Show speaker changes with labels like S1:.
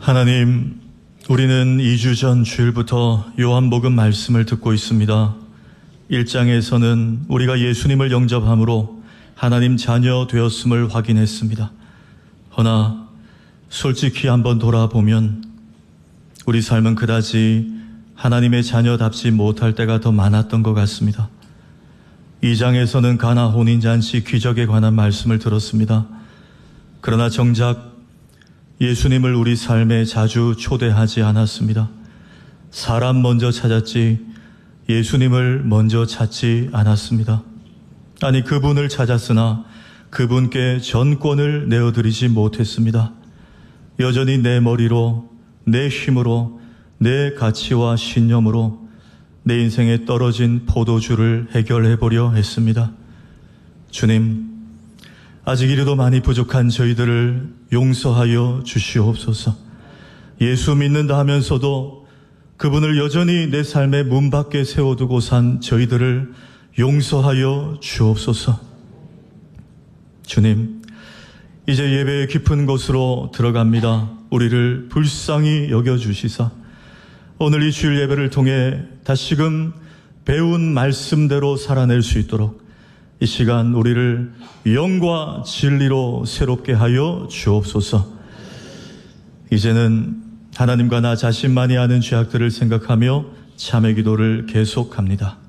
S1: 하나님, 우리는 2주 전 주일부터 요한복음 말씀을 듣고 있습니다. 1장에서는 우리가 예수님을 영접함으로 하나님 자녀 되었음을 확인했습니다. 허나 솔직히 한번 돌아보면 우리 삶은 그다지 하나님의 자녀답지 못할 때가 더 많았던 것 같습니다. 2장에서는 가나 혼인잔치 기적에 관한 말씀을 들었습니다. 그러나 정작 예수님을 우리 삶에 자주 초대하지 않았습니다. 사람 먼저 찾았지 예수님을 먼저 찾지 않았습니다. 아니, 그분을 찾았으나 그분께 전권을 내어드리지 못했습니다. 여전히 내 머리로, 내 힘으로, 내 가치와 신념으로 내 인생에 떨어진 포도주를 해결해 보려 했습니다. 주님, 아직 이래도 많이 부족한 저희들을 용서하여 주시옵소서. 예수 믿는다 하면서도 그분을 여전히 내 삶의 문 밖에 세워두고 산 저희들을 용서하여 주옵소서. 주님, 이제 예배의 깊은 곳으로 들어갑니다. 우리를 불쌍히 여겨주시사 오늘 이 주일 예배를 통해 다시금 배운 말씀대로 살아낼 수 있도록 이 시간 우리를 영과 진리로 새롭게 하여 주옵소서. 이제는 하나님과 나 자신만이 아는 죄악들을 생각하며 참회 기도를 계속합니다.